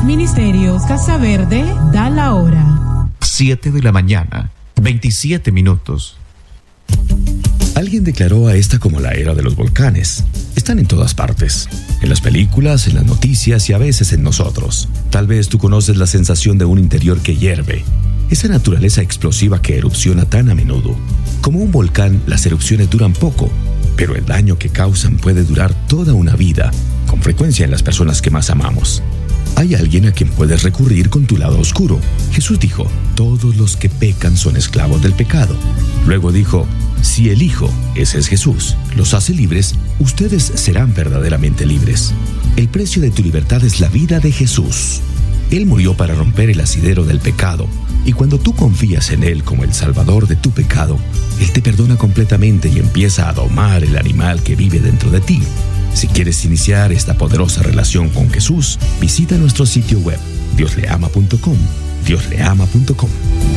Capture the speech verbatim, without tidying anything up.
Ministerios Casa Verde da la hora. siete de la mañana, veintisiete minutos. Alguien declaró a esta como la era de los volcanes. Están en todas partes, en las películas, en las noticias y a veces en nosotros. Tal vez tú conoces la sensación de un interior que hierve, esa naturaleza explosiva que erupciona tan a menudo. Como un volcán, las erupciones duran poco, pero el daño que causan puede durar toda una vida, con frecuencia en las personas que más amamos. Hay alguien a quien puedes recurrir con tu lado oscuro. Jesús dijo, todos los que pecan son esclavos del pecado. Luego dijo, si el Hijo, ese es Jesús, los hace libres, ustedes serán verdaderamente libres. El precio de tu libertad es la vida de Jesús. Él murió para romper el asidero del pecado, y cuando tú confías en Él como el Salvador de tu pecado, Él te perdona completamente y empieza a domar el animal que vive dentro de ti. Si quieres iniciar esta poderosa relación con Jesús, visita nuestro sitio web, dios le ama punto com, dios le ama punto com.